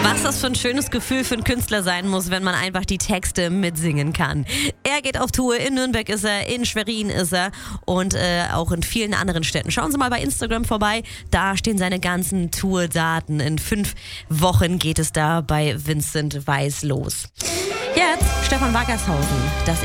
Was das für ein schönes Gefühl für einen Künstler sein muss, wenn man einfach die Texte mitsingen kann. Er geht auf Tour, in Nürnberg ist er, in Schwerin ist er und auch in vielen anderen Städten. Schauen Sie mal bei Instagram vorbei, da stehen seine ganzen Tourdaten. In 5 Wochen geht es da bei Vincent Weiss los. Jetzt Stefan Wackershausen, das